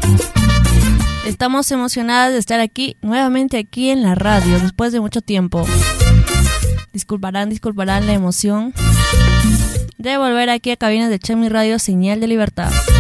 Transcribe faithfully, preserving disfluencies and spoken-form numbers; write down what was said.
Estamos emocionadas de estar aquí, nuevamente aquí en la radio, después de mucho tiempo. Disculparán, disculparán la emoción de volver aquí a cabinas de Chemi Radio, señal de libertad.